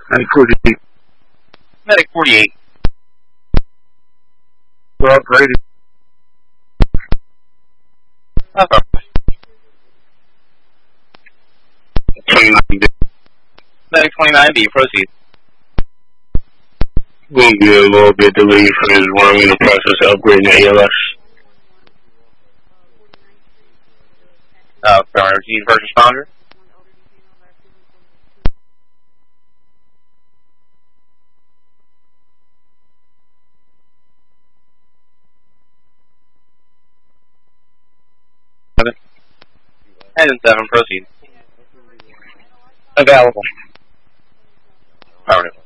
Medic 48. Medic 48. We're upgraded. That's all right. 29D. Medic 29D, proceed. We'll be a little bit delayed for this one. I'm in the process of upgrading the ALS. Sorry, routine first responder. And 7, proceed. Available. Alright.